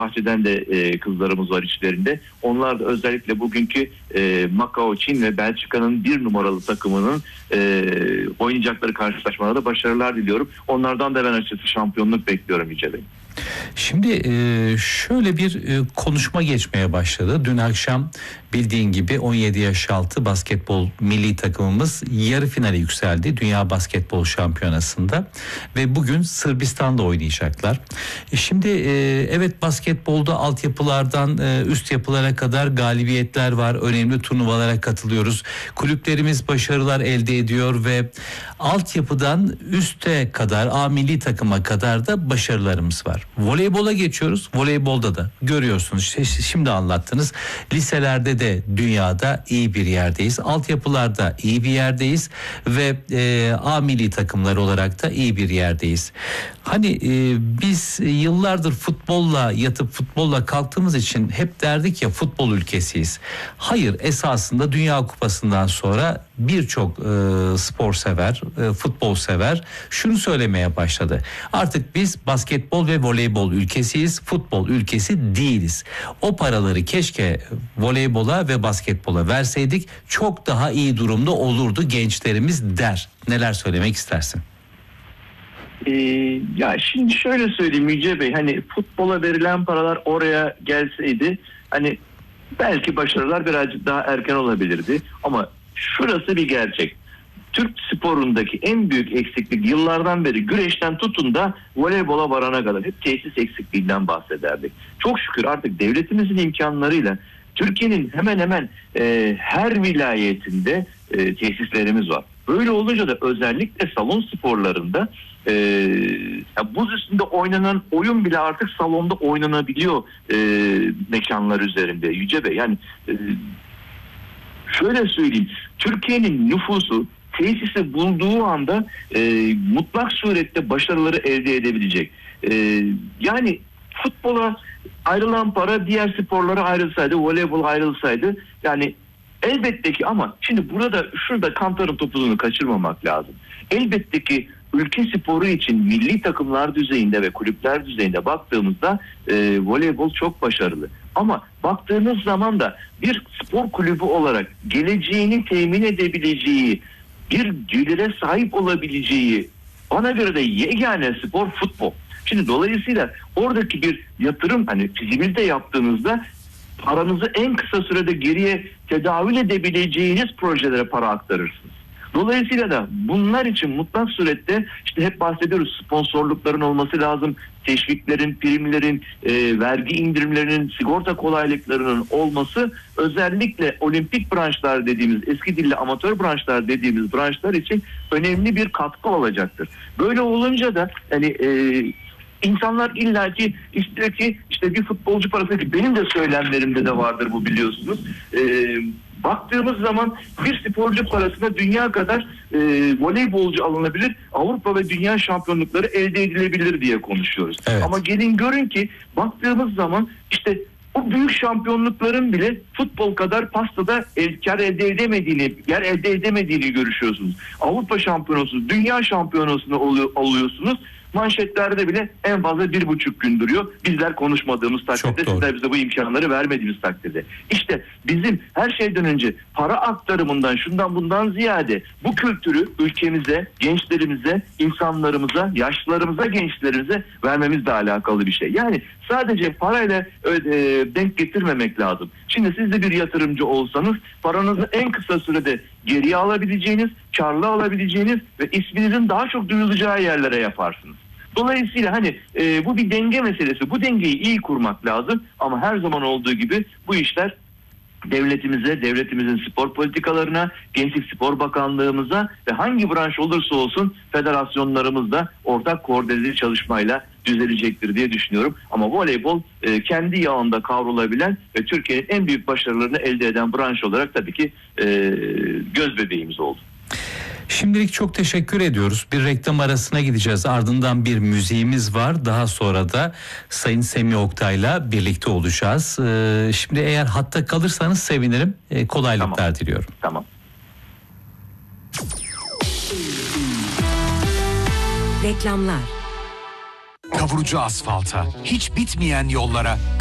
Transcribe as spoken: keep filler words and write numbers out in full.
Fenerbahçe'den de e, kızlarımız var içlerinde. Onlar da özellikle bugünkü e, Macao, Çin ve Belçika'nın bir numaralı takımının e, oynayacakları karşılaşmalarda başarılar diliyorum. Onlardan da ben açıkçası şampiyonluk bekliyorum Yüce Bey. Şimdi şöyle bir konuşma geçmeye başladı. Dün akşam bildiğin gibi on yedi yaş altı basketbol milli takımımız yarı finale yükseldi Dünya Basketbol Şampiyonası'nda ve bugün Sırbistan'da oynayacaklar. Şimdi evet, basketbolda altyapılardan üst yapılara kadar galibiyetler var. Önemli turnuvalara katılıyoruz. Kulüplerimiz başarılar elde ediyor ve altyapıdan üste kadar, A milli takıma kadar da başarılarımız var. Voleybola geçiyoruz. Voleybolda da görüyorsunuz. İşte şimdi anlattınız. Liselerde de dünyada iyi bir yerdeyiz. Altyapılarda iyi bir yerdeyiz ve e, A milli takımlar olarak da iyi bir yerdeyiz. Hani e, biz yıllardır futbolla yatıp futbolla kalktığımız için hep derdik ya, futbol ülkesiyiz. Hayır, esasında Dünya Kupası'ndan sonra birçok e, spor sever, e, futbol sever şunu söylemeye başladı. Artık biz basketbol ve voleybol ülkesiyiz, futbol ülkesi değiliz. O paraları keşke voleybola ve basketbola verseydik, çok daha iyi durumda olurdu gençlerimiz der. Neler söylemek istersin? Ee, ya şimdi şöyle söyleyeyim Yüce Bey, hani futbola verilen paralar oraya gelseydi hani belki başarılar birazcık daha erken olabilirdi ama şurası bir gerçek. Türk sporundaki en büyük eksiklik yıllardan beri güreşten tutun da voleybola varana kadar hep tesis eksikliğinden bahsederdik. Çok şükür artık devletimizin imkanlarıyla Türkiye'nin hemen hemen e, her vilayetinde e, tesislerimiz var. Böyle olunca da özellikle salon sporlarında e, buz üstünde oynanan oyun bile artık salonda oynanabiliyor e, mekanlar üzerinde Yüce Bey. Yani e, şöyle söyleyeyim, Türkiye'nin nüfusu tesisi bulduğu anda e, mutlak surette başarıları elde edebilecek. E, yani futbola ayrılan para diğer sporlara ayrılsaydı, voleybol ayrılsaydı yani elbette ki, ama şimdi burada şurada kantarın topuzunu kaçırmamak lazım. Elbette ki ülke sporu için milli takımlar düzeyinde ve kulüpler düzeyinde baktığımızda e, voleybol çok başarılı. Ama baktığınız zaman da bir spor kulübü olarak geleceğini temin edebileceği, bir gelire sahip olabileceği bana göre de yegane spor futbol. Şimdi dolayısıyla oradaki bir yatırım, hani fizimizde yaptığınızda paranızı en kısa sürede geriye tedavül edebileceğiniz projelere para aktarırsınız. Dolayısıyla da bunlar için mutlak surette işte hep bahsediyoruz, sponsorlukların olması lazım, teşviklerin, primlerin, e, vergi indirimlerinin, sigorta kolaylıklarının olması özellikle olimpik branşlar dediğimiz, eski dille amatör branşlar dediğimiz branşlar için önemli bir katkı olacaktır. Böyle olunca da hani e, İnsanlar illaki istiyor ki işte bir futbolcu parası, ki benim de söylemlerimde de vardır bu, biliyorsunuz. Ee, baktığımız zaman bir sporcu parasına dünya kadar e, voleybolcu alınabilir, Avrupa ve dünya şampiyonlukları elde edilebilir diye konuşuyoruz. Evet. Ama gelin görün ki baktığımız zaman işte o büyük şampiyonlukların bile futbol kadar pastada el, kar elde edemediğini, yer elde edemediğini görüşüyorsunuz. Avrupa şampiyonası, dünya şampiyonasını alıyorsunuz. Manşetlerde bile en fazla bir buçuk gün duruyor. Bizler konuşmadığımız takdirde, sizler bize bu imkanları vermediğimiz takdirde. İşte bizim her şeyden önce para aktarımından, şundan bundan ziyade bu kültürü ülkemize, gençlerimize, insanlarımıza, yaşlılarımıza, gençlerimize vermemizle alakalı bir şey. Yani sadece parayla e, denk getirmemek lazım. Şimdi siz de bir yatırımcı olsanız paranızı en kısa sürede geriye alabileceğiniz, karlı alabileceğiniz ve isminizin daha çok duyulacağı yerlere yaparsınız. Dolayısıyla hani e, bu bir denge meselesi. Bu dengeyi iyi kurmak lazım ama her zaman olduğu gibi bu işler devletimize, devletimizin spor politikalarına, Gençlik Spor Bakanlığımıza ve hangi branş olursa olsun federasyonlarımızla ortak koordineli çalışmayla düzelecektir diye düşünüyorum. Ama voleybol e, kendi yağında kavrulabilen ve Türkiye'nin en büyük başarılarını elde eden branş olarak tabii ki e, göz bebeğimiz oldu. Şimdilik çok teşekkür ediyoruz. Bir reklam arasına gideceğiz. Ardından bir müziğimiz var. Daha sonra da Sayın Semih Oktay'la birlikte olacağız. Ee, şimdi eğer hatta kalırsanız sevinirim. Ee, kolaylıklar tamam. diliyorum. Tamam. Reklamlar. kavurucu asfalta, hiç bitmeyen yollara,